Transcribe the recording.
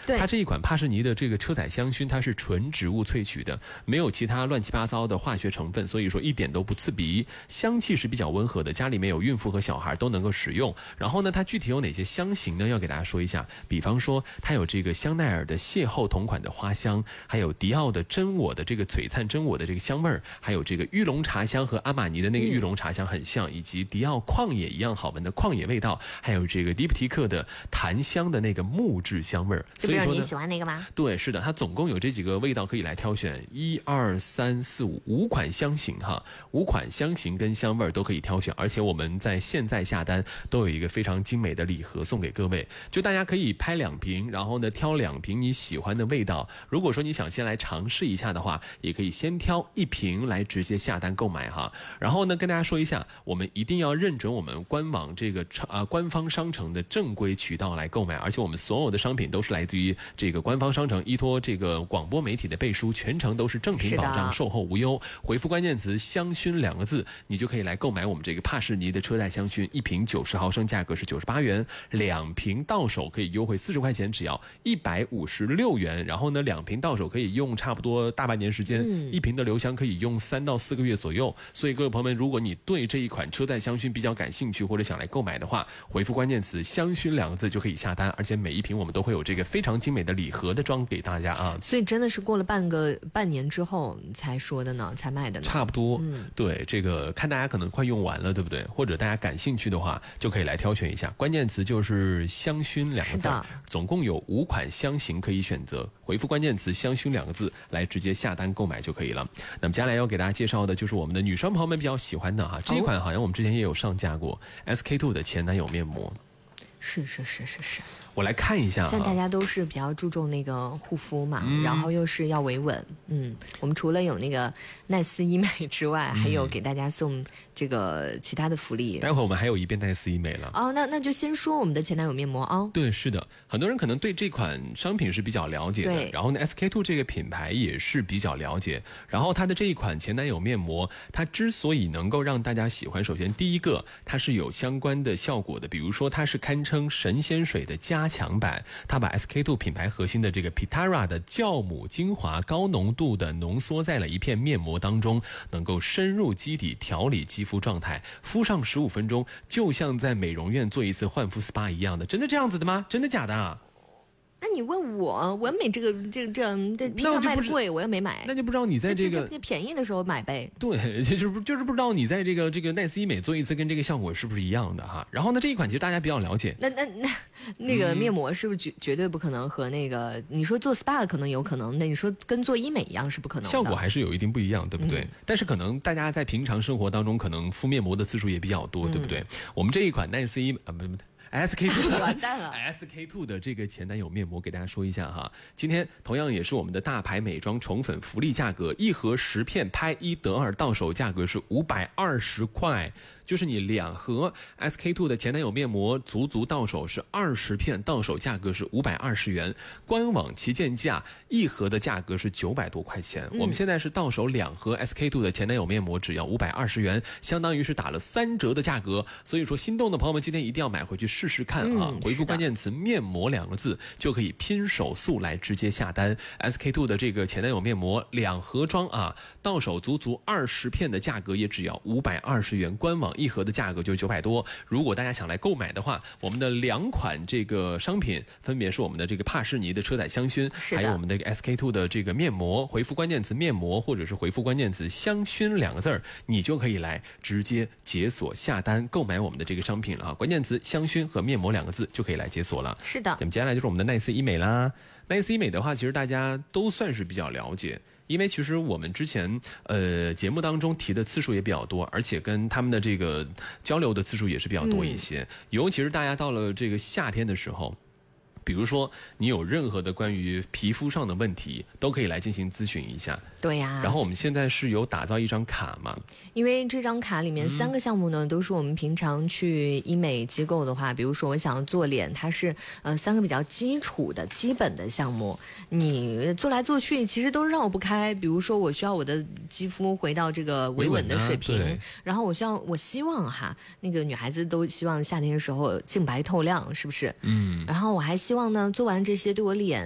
它这一款帕士尼的这个车载香薰，它是纯植物萃取的，没有其他乱七八糟的化学成分，所以说一点都不刺鼻，香气是比较温和的，家里面有孕妇和小孩都能够使用。然后呢，它具体有哪些香型呢？要给大家说一下，比方说它有这个香奈儿的邂逅同款的花香，还有迪奥的真我的这个璀璨真我的这个香味儿，还有这个玉龙茶香和阿玛尼的那个玉龙茶香很像，以及迪奥旷野一样好闻的旷野味道，还有这个迪普提克的檀香的那个木质香味儿。 所以说你喜欢那个吗？ 对，是的，它总共有这几个味道可以来挑选，1、2、3、4、5款香型哈，5款香型跟香味儿都可以挑选，而且我们在现在下单都有一个非常精美的礼盒送给各位，就大家可以拍2瓶，然后呢挑2瓶你喜欢的味道。如果说你想先来尝试一下的话，也可以先挑1瓶来直接下单购买哈。然后呢，跟大家说一下，我们一定要认准我们官网这个官方商城的正规渠道来购买，而且我们所有的商品都是来自于这个官方商城，依托这个广播媒体的背书，全程都是正品保障，售后无忧。回复关键词香薰2个字，你就可以来购买我们这个帕士尼的车载香薰，1瓶90毫升价格是98元，2瓶到手可以优惠40块钱，只要156元。然后呢，2瓶到手可以用差不多大半年时间，1瓶的留香可以用3到4个月左右。所以各位朋友们，如果你对这一款车载香薰比较感兴趣，或者想来购买的话，回复关键词香薰2个字就可以下单，而且每1瓶我们都会有这个非常精美的礼盒的装给大家啊。 所以真的是过了半年之后才说的呢，才卖的呢？ 差不多，对，这个看大家可能快用完了，对不对？或者大家感兴趣的话，就可以来挑选一下，关键词就是香薰2个字，总共有5款香型可以选择，回复关键词香薰2个字来直接下单购买就可以了。那么接下来要给大家介绍的就是我们的女生朋友们比较喜欢的哈，这一款好像我们之前也有上架过，SK-II 的前男友面膜。 是， 我来看一下啊， 现在大家都是比较注重那个护肤嘛，然后又是要维稳。我们除了有那个奈斯医美之外，还有给大家送这个其他的福利。 待会儿我们还有一遍奈斯医美了。 哦，那就先说我们的前男友面膜啊。 对，是的，很多人可能对这款商品是比较了解的，然后呢 SK-II 这个品牌也是比较了解，然后它的这一款前男友面膜，它之所以能够让大家喜欢，首先第一个它是有相关的效果的，比如说它是堪称神仙水的加强版，它把 SK-II 品牌核心的这个 Pitara 的酵母精华高浓度的浓缩在了一片面膜当中，能够深入肌底调理肌肤状态，敷上15分钟就像在美容院做一次焕肤 SPA 一样的。真的这样子的吗？真的假的啊？ 那你问我没这平常卖的贵，我又没买， 那就不知道你在这个便宜的时候买呗。 对，就是不知道你在这个奈斯医美做一次跟这个效果是不是一样的哈。然后呢，这一款其实大家比较了解。 那个面膜是不是绝对不可能和那个你说做 SPA 可能有可能，那你说跟做医美一样是不可能的， 效果还是有一定不一样，对不对？但是可能大家在平常生活当中可能敷面膜的次数也比较多，对不对？我们这一款奈斯医SK-II 完蛋了 SK-II 的这个前男友面膜给大家说一下哈，今天同样也是我们的大牌美妆宠粉福利价格，1盒10片拍1得2，到手价格是520块，就是你2盒 SK-II 的前男友面膜足到手是20片，到手价格是520元，官网旗舰价1盒的价格是900多块钱，我们现在是到手2盒 SK-II 的前男友面膜只要520元，相当于是打了3折的价格，所以说心动的朋友们今天一定要买回去试试看啊！回复关键词面膜2个字就可以拼手速来直接下单。SK-II 的这个前男友面膜2盒装啊，到手足20片的价格也只要520元，官网1盒的价格就900多。如果大家想来购买的话，我们的2款这个商品分别是我们的这个帕士尼的车载香薰，还有我们的 SK-II 的这个面膜。回复关键词面膜或者是回复关键词香薰2个字，你就可以来直接解锁下单购买我们的这个商品了啊！关键词香薰和面膜2个字就可以来解锁了。 是的， 那么接下来就是我们的奈斯医美啦。奈斯医美的话，其实大家都算是比较了解，因为其实我们之前节目当中提的次数也比较多，而且跟他们的这个交流的次数也是比较多一些。尤其是大家到了这个夏天的时候，比如说你有任何的关于皮肤上的问题，都可以来进行咨询一下。 对呀。 然后我们现在是有打造一张卡嘛， 因为这张卡里面3个项目呢，都是我们平常去医美机构的话，比如说我想要做脸，它是3个比较基础的基本的项目，你做来做去其实都绕不开。比如说我需要我的肌肤回到这个维稳的水平，然后我希望哈，那个女孩子都希望夏天的时候净白透亮，是不是？然后我还希望呢，做完这些对我脸